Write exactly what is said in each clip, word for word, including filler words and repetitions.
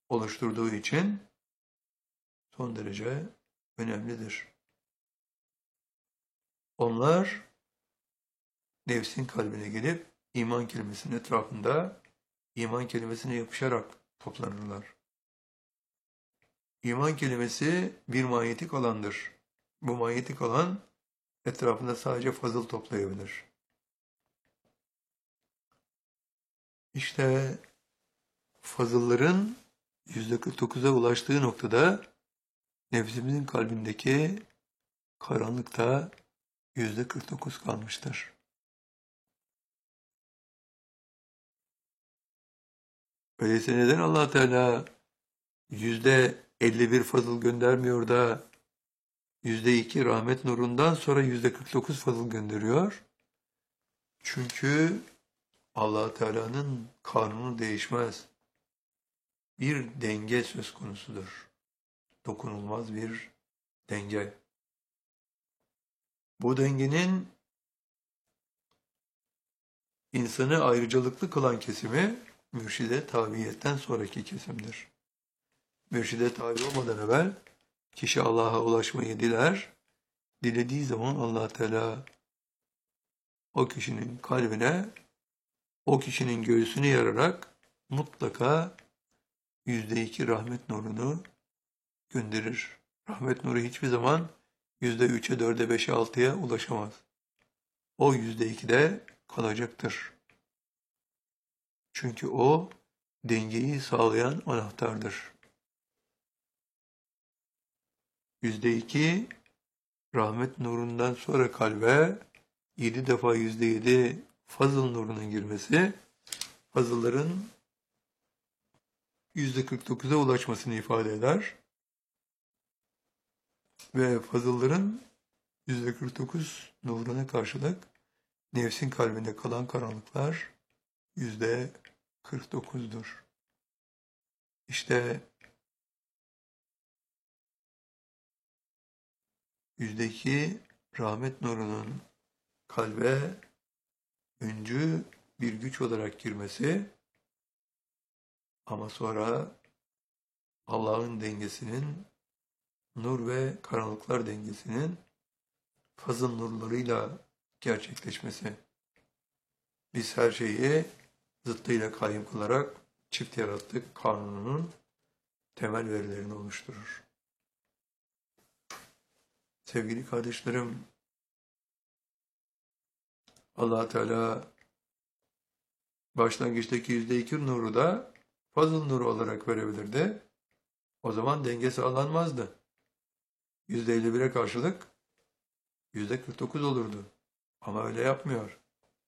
oluşturduğu için son derece önemlidir. Onlar nefsin kalbine gelip iman kelimesinin etrafında iman kelimesine yapışarak toplanırlar. İman kelimesi bir manyetik alandır. Bu manyetik alan etrafında sadece fazıl toplayabilir. İşte fazılların yüzde kırk dokuza ulaştığı noktada nefsimizin kalbindeki karanlıkta yüzde kırk dokuz kalmıştır. Öyleyse neden Allah Teala yüzde elli bir fazıl göndermiyor da yüzde iki rahmet nurundan sonra yüzde kırk dokuz fazıl gönderiyor? Çünkü Allah Teala'nın kanunu değişmez. Bir denge söz konusudur. Dokunulmaz bir denge. Bu dengenin insanı ayrıcalıklı kılan kesimi mürşide tabiiyetten sonraki kesimdir. Mürşide tabi olmadan evvel kişi Allah'a ulaşmayı diler. Dilediği zaman Allah Teala o kişinin kalbine, o kişinin göğsünü yararak mutlaka yüzde iki rahmet nurunu gönderir. Rahmet nuru hiçbir zaman yüzde üçe, dörde, beşe, altıya ulaşamaz. O yüzde ikide kalacaktır. Çünkü o dengeyi sağlayan anahtardır. Yüzde iki rahmet nurundan sonra kalbe yedi defa yüzde yedi fazıl nurunun girmesi, fazılların yüzde kırk dokuza ulaşmasını ifade eder. Ve fazılların yüzde kırk dokuz nuruna karşılık nefsin kalbinde kalan karanlıklar yüzde kırk dokuzdur. İşte yüzde iki rahmet nurunun kalbe öncü bir güç olarak girmesi ama sonra Allah'ın dengesinin, nur ve karanlıklar dengesinin fazıl nurlarıyla gerçekleşmesi. Biz her şeyi zıttıyla kayyum kılarak çift yarattık kanununun temel verilerini oluşturur. Sevgili kardeşlerim, Allah Teala başlangıçtaki yüzde iki nuru da fazıl nuru olarak verebilirdi. O zaman denge sağlanmazdı. yüzde elli bire karşılık yüzde kırk dokuz olurdu. Ama öyle yapmıyor.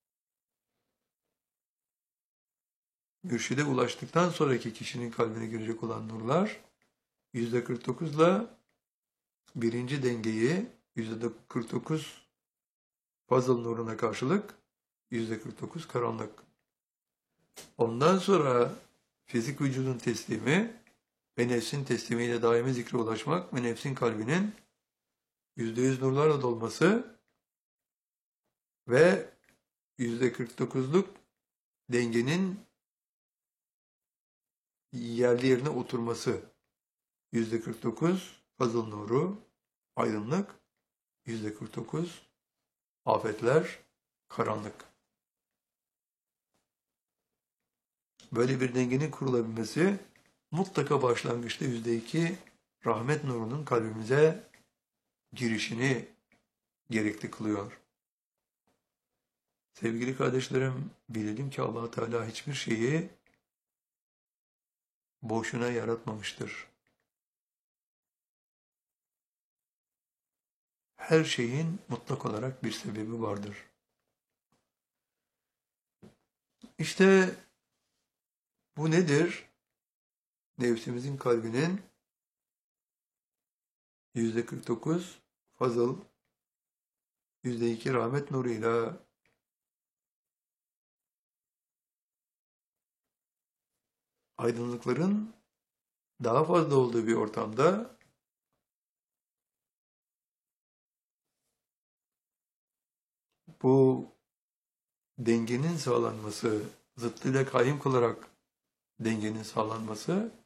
Mürşide ulaştıktan sonraki kişinin kalbine girecek olan nurlar yüzde kırk dokuzla birinci dengeyi yüzde kırk dokuz fazıl nuruna karşılık yüzde kırk dokuz karanlık. Ondan sonra fizik vücudun teslimi ve nefsin teslimiyle daimi zikre ulaşmak ve nefsin kalbinin yüzde yüz nurlarla dolması ve yüzde kırk dokuzluk dengenin yerli yerine oturması. yüzde kırk dokuz fazıl nuru, aydınlık, yüzde kırk dokuz afetler, karanlık. Böyle bir dengenin kurulabilmesi mutlaka başlangıçta yüzde iki rahmet nurunun kalbimize girişini gerekli kılıyor. Sevgili kardeşlerim, bilelim ki Allah Teala hiçbir şeyi boşuna yaratmamıştır. Her şeyin mutlak olarak bir sebebi vardır. İşte bu nedir? Nefsimizin kalbinin yüzde kırk dokuz fazıl, yüzde iki rahmet nuruyla aydınlıkların daha fazla olduğu bir ortamda bu dengenin sağlanması, zıttıyla kayyum kılarak dengenin sağlanması